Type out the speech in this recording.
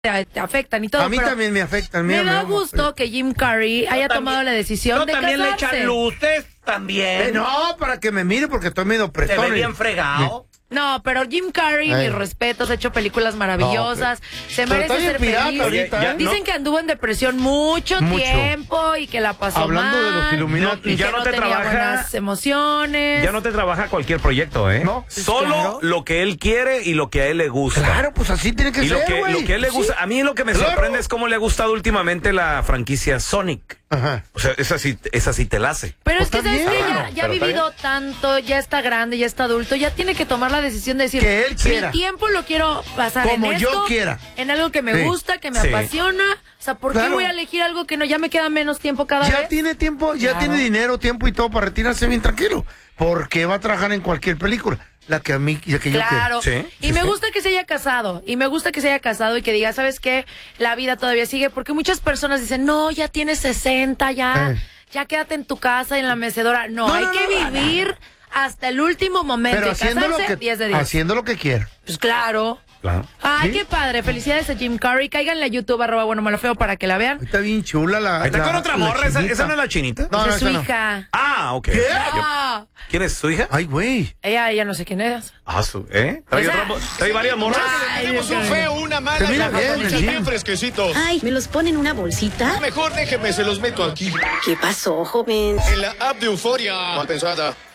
te afectan y todo. A mí también me afectan. Me da gusto que Jim Carrey haya tomado la decisión de casarse. también le echan luces, también. No, para que me mire porque estoy medio Se prestón. ve bien fregado. No, pero Jim Carrey, mis respetos, ha hecho películas maravillosas, se merece ser feliz. Ahorita, Dicen que anduvo en depresión mucho tiempo y que la pasó hablando mal. de los Illuminati. Y Ya que no te tenía trabaja- buenas emociones. Ya no te trabaja cualquier proyecto, ¿eh? No, Solo claro. lo que él quiere y lo que a él le gusta. Claro, pues así tiene que Y ser, lo que a él le gusta, a mí lo que me sorprende es cómo le ha gustado últimamente la franquicia Sonic. Ajá. O sea, esa sí te la hace. Pero Pues es que, está ¿sabes bien. qué? Bueno, Ya ha pero está vivido tanto, ya está grande, ya está adulto, ya tiene que tomar la decisión de decir, Que él quiera. mi tiempo lo quiero pasar Como en yo esto, quiera. en algo que me Sí. gusta, que me Sí. apasiona. O sea, ¿por qué Claro. voy a elegir algo que no, ya me queda menos tiempo cada Ya vez? tiene tiempo, ya Claro. tiene dinero, tiempo y todo para retirarse bien tranquilo. Porque va a trabajar en cualquier película. La que a mí, la que yo Claro, Sí, y sí, me sí. gusta que se haya casado, y que diga, ¿sabes qué? La vida todavía sigue, porque muchas personas dicen, no, ya tienes 60, ya quédate en tu casa, en la mecedora. No, No, hay no, que no, vivir hasta el último momento. Pero Y casarse, 10 de 10. haciendo lo que quiera. Pues claro. Claro. Ay, ¿Sí? qué padre. Felicidades a Jim Carrey. Cáiganle a YouTube, @buenomalo_feo para que la vean. Está bien chula la. Ahí está con otra morra, esa chinita. no es la chinita. No, Esa es su esa no. hija. Ah, ok. ¿Qué? Ah, ¿Quién es su hija? Ay, güey. ella no sé quién es. ¿Eh? ¿Trae, Esa- trae varias morras? Ay, Tenemos Dios un mío. feo, una mala Se y mira una bien, japonesa el bien Jim. fresquecitos. Ay, ¿me los ponen en una bolsita? Mejor déjeme, se los meto aquí. ¿Qué pasó, joven? En la app de Euforia. Mal pensada.